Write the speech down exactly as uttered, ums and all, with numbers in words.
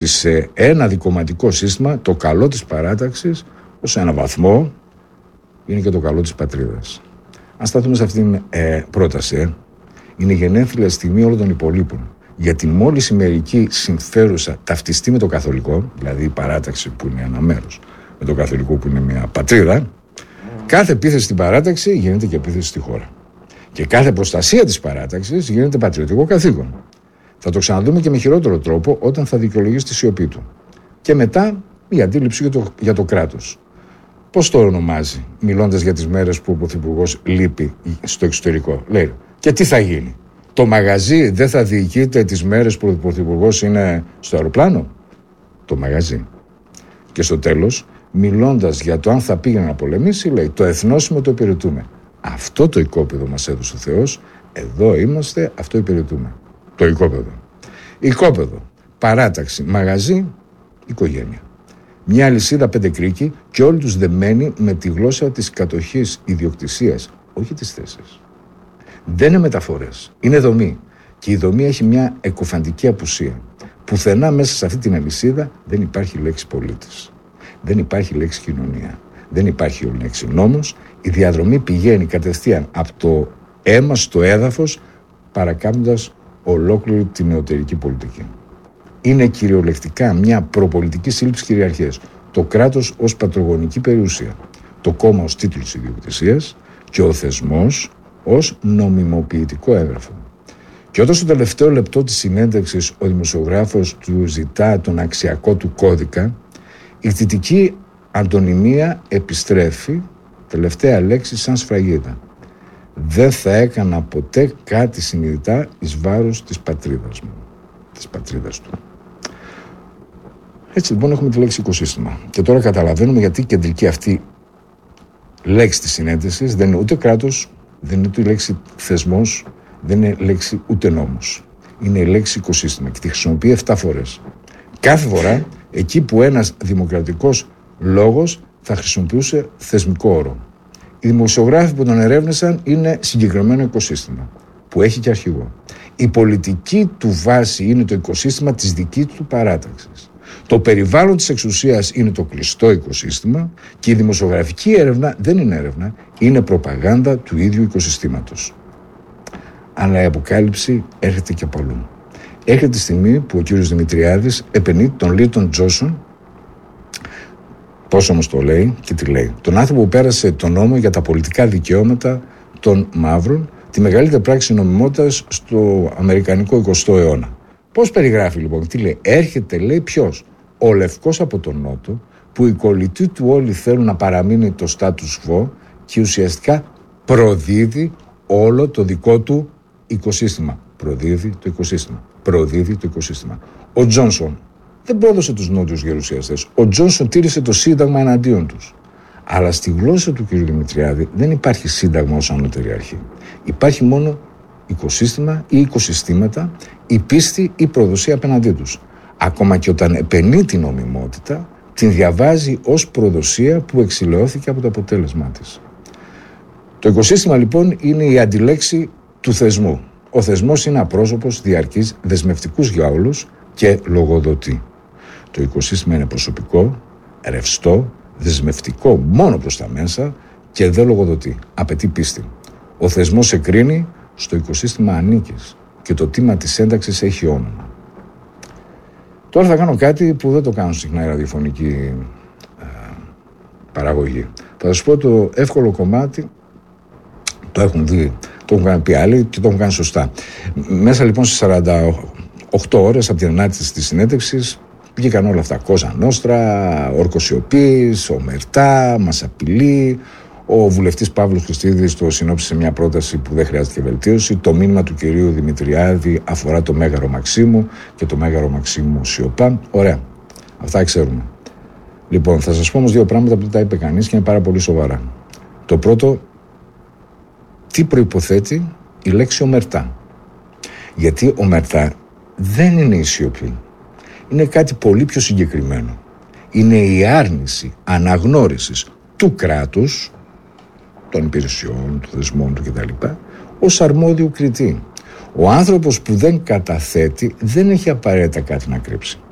σε ένα δικομματικό σύστημα το καλό της παράταξης ως ένα βαθμό είναι και το καλό της πατρίδας. Αν σταθούμε σε αυτήν την ε, πρόταση, ε, είναι η γενέθλια στιγμή όλων των υπολείπων. Γιατί μόλις η μερική συμφέρουσα ταυτιστεί με το καθολικό, δηλαδή η παράταξη που είναι ένα μέρος, με το καθολικό που είναι μια πατρίδα, κάθε επίθεση στην παράταξη γίνεται και επίθεση στη χώρα. Και κάθε προστασία της παράταξης γίνεται πατριωτικό καθήκον. Θα το ξαναδούμε και με χειρότερο τρόπο όταν θα δικαιολογήσει τη σιωπή του. Και μετά η αντίληψη για το, για το κράτος. Πώς το ονομάζει, μιλώντας για τις μέρες που ο Πρωθυπουργός λείπει στο εξωτερικό? Λέει, και τι θα γίνει? Το μαγαζί δεν θα διοικείται τις μέρες που ο Πρωθυπουργός είναι στο αεροπλάνο? Το μαγαζί. Και στο τέλος, μιλώντας για το αν θα πήγαινε να πολεμήσει, λέει, το εθνόσημο το υπηρετούμε. Αυτό το οικόπεδο μας έδωσε ο Θεός, εδώ είμαστε, αυτό υπηρετούμε. Το οικόπεδο. Οικόπεδο, παράταξη, μαγαζί, οικογένεια. Μια αλυσίδα πέντε κρίκοι και όλοι τους δεμένοι με τη γλώσσα της κατοχής ιδιοκτησίας, όχι της θέσης. Δεν είναι μεταφορές, είναι δομή. Και η δομή έχει μια εκοφαντική απουσία. Πουθενά μέσα σε αυτή την αλυσίδα δεν υπάρχει λέξη πολίτης. Δεν υπάρχει λέξη κοινωνία. Δεν υπάρχει λέξη νόμος. Η διαδρομή πηγαίνει κατευθείαν από το αίμα στο έδαφος, παρακάμπτοντας ολόκληρη την νεωτερική πολιτική. Είναι κυριολεκτικά μια προπολιτική σύλληψη κυριαρχίας. Το κράτος ως πατρογονική περιουσία, το κόμμα ως τίτλος ιδιοκτησίας και ο θεσμός ως νομιμοποιητικό έγγραφο. Και όταν στο τελευταίο λεπτό της συνέντευξης ο δημοσιογράφος του ζητά τον αξιακό του κώδικα, η δυτική αντωνυμία επιστρέφει, τελευταία λέξη, σαν σφραγίδα. Δεν θα έκανα ποτέ κάτι συνειδητά εις βάρος της πατρίδας μου, της πατρίδας του. Έτσι λοιπόν έχουμε τη λέξη οικοσύστημα. Και τώρα καταλαβαίνουμε γιατί η κεντρική αυτή λέξη της συνέντευξης δεν είναι ούτε κράτος, δεν είναι ούτε η λέξη θεσμός, δεν είναι λέξη ούτε νόμος. Είναι η λέξη οικοσύστημα και τη χρησιμοποιεί εφτά φορές. Κάθε φορά εκεί που ένας δημοκρατικός λόγος θα χρησιμοποιούσε θεσμικό όρο. Οι δημοσιογράφοι που τον ερεύνησαν είναι συγκεκριμένο οικοσύστημα που έχει και αρχηγό. Η πολιτική του βάση είναι το οικοσύστημα της δικής του παράταξης. Το περιβάλλον της εξουσίας είναι το κλειστό οικοσύστημα και η δημοσιογραφική έρευνα δεν είναι έρευνα, είναι προπαγάνδα του ίδιου οικοσυστήματος. Αλλά η αποκάλυψη έρχεται και από αλλού. Έρχεται τη στιγμή που ο κύριος Δημητριάδης επενεί τον Λίτον Τζόνσον. Πώς όμως το λέει και τι λέει? Τον άνθρωπο που πέρασε τον νόμο για τα πολιτικά δικαιώματα των μαύρων, τη μεγαλύτερη πράξη νομιμότητας στο αμερικανικό εικοστό αιώνα. Πώς περιγράφει λοιπόν, τι λέει? Έρχεται, λέει, ποιος? Ο λευκός από τον Νότο, που οι κολλητοί του όλοι θέλουν να παραμείνει το status quo και ουσιαστικά προδίδει όλο το δικό του οικοσύστημα. Προδίδει το οικοσύστημα. Προδίδει το οικοσύστημα. Ο Τζόνσον δεν πρόδωσε τους νότιους γερουσιαστές. Ο Τζόνσον τήρησε το σύνταγμα εναντίον τους. Αλλά στη γλώσσα του κ. Δημητριάδη δεν υπάρχει σύνταγμα ως ανώτερη αρχή. Υπάρχει μόνο οικοσύστημα ή οικοσυστήματα, η πίστη ή η προδοσία απέναντί τους. Ακόμα και όταν επενεί την νομιμότητα, την διαβάζει ως προδοσία που εξηλαιώθηκε από το αποτέλεσμά της. Το οικοσύστημα λοιπόν είναι η αντιλέξη του θεσμού. Ο θεσμός είναι απρόσωπος, διαρκής, δεσμευτικούς για όλους και λογοδοτεί. Το οικοσύστημα είναι προσωπικό, ρευστό, δεσμευτικό μόνο προς τα μέσα και δεν λογοδοτεί. Απαιτεί πίστη. Ο θεσμός εκρίνει, στο οικοσύστημα ανήκεις και το τίμα της ένταξης έχει όνομα. Τώρα θα κάνω κάτι που δεν το κάνω συχνά η ραδιοφωνική ε, παραγωγή. Θα σας πω το εύκολο κομμάτι, το έχουν δει, το έχουν κάνει πει άλλοι και το έχουν κάνει σωστά. Μέσα λοιπόν στις σαράντα οκτώ ώρες από την ανάρτηση της συνέντευξης βγήκαν όλα αυτά. Κόζα Νόστρα, όρκος σιωπής, ομερτά, μας απειλεί. Ο βουλευτής Παύλος Χριστίδης το συνόψισε μια πρόταση που δεν χρειάζεται βελτίωση. Το μήνυμα του κυρίου Δημητριάδη αφορά το Μέγαρο Μαξίμου και το Μέγαρο Μαξίμου σιωπά. Ωραία. Αυτά ξέρουμε. Λοιπόν, θα σας πω όμως δύο πράγματα που δεν τα είπε κανείς και είναι πάρα πολύ σοβαρά. Το πρώτο, τι προϋποθέτει η λέξη ομερτά? Γιατί ομερτά δεν είναι η σιωπή. Είναι κάτι πολύ πιο συγκεκριμένο. Είναι η άρνηση αναγνώρισης του κράτους, των υπηρεσιών, των θεσμών του κτλ. Ως αρμόδιου κριτή. Ο άνθρωπος που δεν καταθέτει δεν έχει απαραίτητα κάτι να κρύψει.